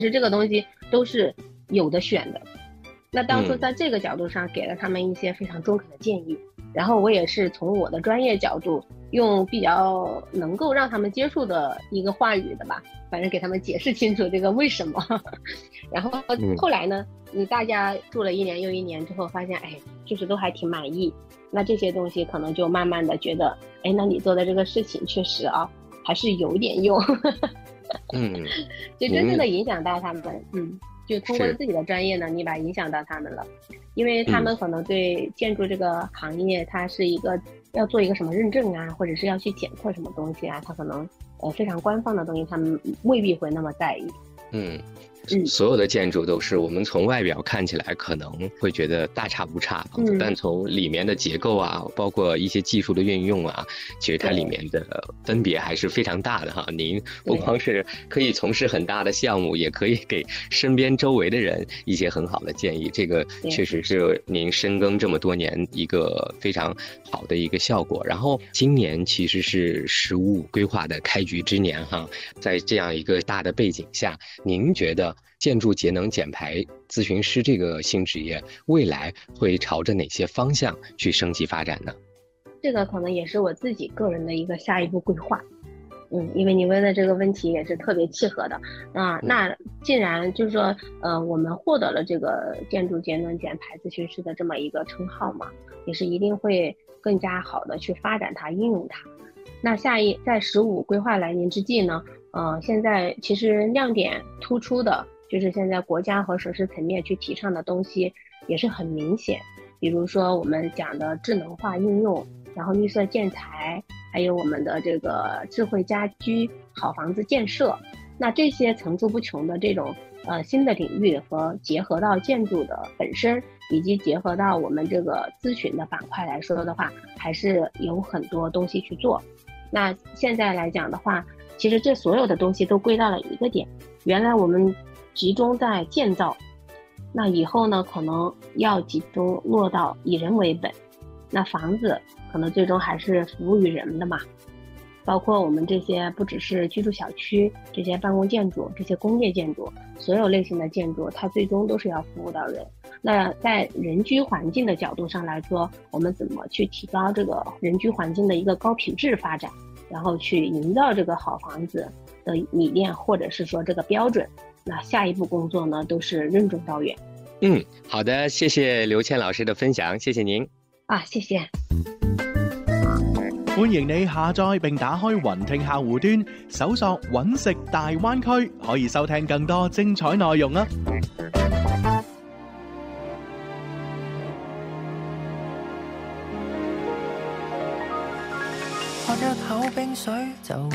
实这个东西都是有的选的。那当初在这个角度上给了他们一些非常中肯的建议，然后我也是从我的专业角度，用比较能够让他们接受的一个话语的吧，反正给他们解释清楚这个为什么。然后后来呢，大家做了1年又1年之后，发现就是都还挺满意。那这些东西可能就慢慢的觉得，那你做的这个事情确实还是有点用。就真正的影响到他们。就通过自己的专业呢，你把影响到他们了，因为他们可能对建筑这个行业，它是一个要做一个什么认证啊，或者是要去检测什么东西啊，他可能非常官方的东西，他们未必会那么在意。 所有的建筑都是我们从外表看起来可能会觉得大差不差，但从里面的结构啊，包括一些技术的运用啊，其实它里面的分别还是非常大的哈。您不光是可以从事很大的项目，也可以给身边周围的人一些很好的建议，这个确实是您深耕这么多年一个非常好的一个效果。然后今年其实是15规划的开局之年哈，在这样一个大的背景下，您觉得建筑节能减排咨询师这个新职业未来会朝着哪些方向去升级发展呢？ 这个可能也是我自己个人的一个下一步规划。因为你问的这个问题也是特别契合的。那既然就是说我们获得了这个建筑节能减排咨询师的这么一个称号嘛，也是一定会更加好的去发展它，应用它。那在15规划来临之际呢，现在其实亮点突出的就是现在国家和省市层面去提倡的东西也是很明显，比如说我们讲的智能化应用，然后绿色建材，还有我们的这个智慧家居、好房子建设。那这些层出不穷的这种新的领域和结合到建筑的本身，以及结合到我们这个咨询的板块来说的话，还是有很多东西去做。那现在来讲的话，其实这所有的东西都归到了一个点，原来我们集中在建造，那以后呢可能要集中落到以人为本，那房子可能最终还是服务于人的嘛。包括我们这些不只是居住小区，这些办公建筑，这些工业建筑，所有类型的建筑它最终都是要服务到人。那在人居环境的角度上来说，我们怎么去提高这个人居环境的一个高品质发展，然后去营造这个好房子的理念，或者是说这个标准，那下一步工作呢都是任重道远。 好的，谢謝劉倩老師的分享，謝謝您。 謝謝。 歡迎你下載並打開雲聽客戶端，搜索揾食大灣區，可以收聽更多精彩內容啊！喝一口冰水就